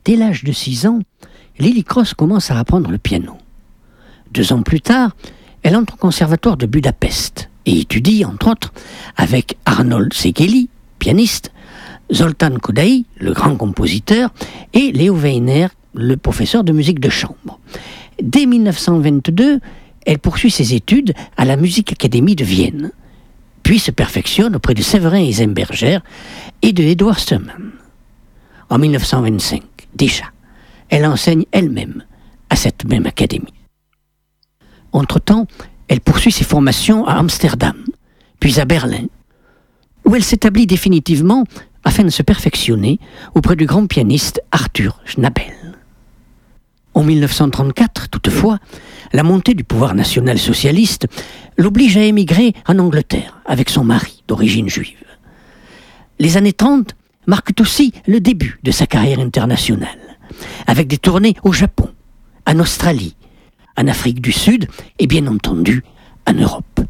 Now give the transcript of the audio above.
Dès l'âge de 6 ans, Lily Cross commence à apprendre le piano. 2 ans plus tard, elle entre au conservatoire de Budapest et étudie, entre autres, avec Arnold Székely, pianiste, Zoltán Kodály, le grand compositeur, et Leo Weiner, le professeur de musique de chambre. Dès 1922, elle poursuit ses études à la Musique Académie de Vienne, puis se perfectionne auprès de Séverin Eisenberger et de Edward Sturman. En 1925, déjà, elle enseigne elle-même à cette même académie. Entre-temps, elle poursuit ses formations à Amsterdam, puis à Berlin, où elle s'établit définitivement afin de se perfectionner auprès du grand pianiste Arthur Schnabel. En 1934, toutefois, la montée du pouvoir national-socialiste l'oblige à émigrer en Angleterre avec son mari d'origine juive. Les années 30 marquent aussi le début de sa carrière internationale, avec des tournées au Japon, en Australie, en Afrique du Sud et bien entendu en Europe.